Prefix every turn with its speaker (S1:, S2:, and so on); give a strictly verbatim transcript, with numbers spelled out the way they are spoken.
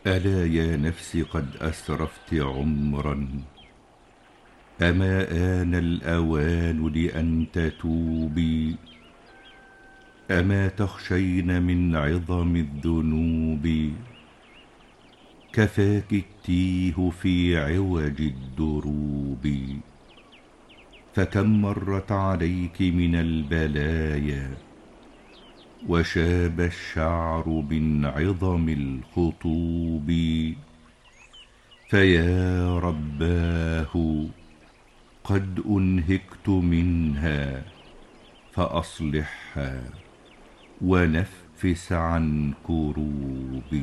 S1: ألا يا نفس قد أسرفت عمرا، أما آن الأوان لأن تتوبي؟ أما تخشين من عظم الذنوب؟ كفاك التيه في عوج الدروب. فكم مرت عليك من البلايا، وشاب الشعر من عظم الخطوب. فيا رباه قد أنهكت منها، فأصلحها ونفس عن كروبي.